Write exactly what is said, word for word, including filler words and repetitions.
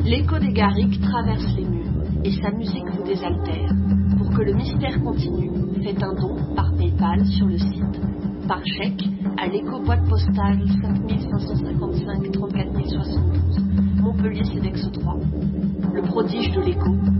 L'écho des Garrigues traverse les murs et sa musique vous désaltère. Pour que le mystère continue, faites un don par PayPal sur le site, par chèque à l'écho boîte postale cinq cinq cent cinquante-cinq trente-quatre mille soixante-douze, Montpellier Cedex trois. Le prodige de l'écho